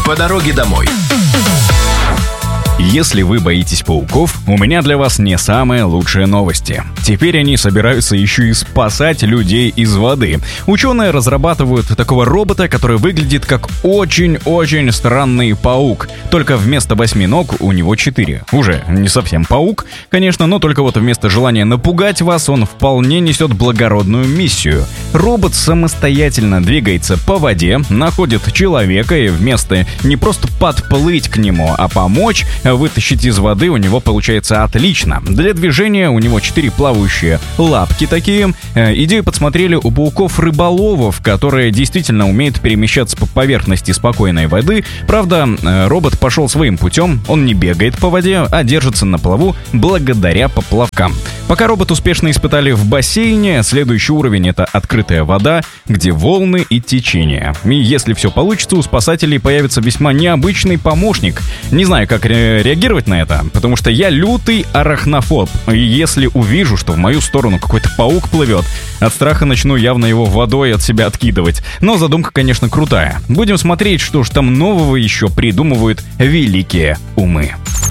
по дороге домой. Если вы боитесь пауков, у меня для вас не самые лучшие новости. Теперь они собираются еще и спасать людей из воды. Ученые разрабатывают такого робота, который выглядит как очень-очень странный паук. Только вместо 8 ног у него 4. Уже не совсем паук, конечно, но только вот вместо желания напугать вас, он вполне несет благородную миссию. Робот самостоятельно двигается по воде, находит человека и вместо не просто подплыть к нему, а помочь вытащить из воды у него получается отлично. Для движения у него 4 плавающие лапки такие. Идею подсмотрели у пауков-рыболовов, которые действительно умеют перемещаться по поверхности спокойной воды. Правда, робот пошел своим путем. Он не бегает по воде, а держится на плаву благодаря поплавкам. Пока робот успешно испытали в бассейне, следующий уровень — это открытая вода, где волны и течения. И если все получится, у спасателей появится весьма необычный помощник. Не знаю, как реагировать на это, потому что я лютый арахнофоб. И если увижу, что в мою сторону какой-то паук плывет, от страха начну явно его водой от себя откидывать. Но задумка, конечно, крутая. Будем смотреть, что ж там нового еще придумывают великие умы.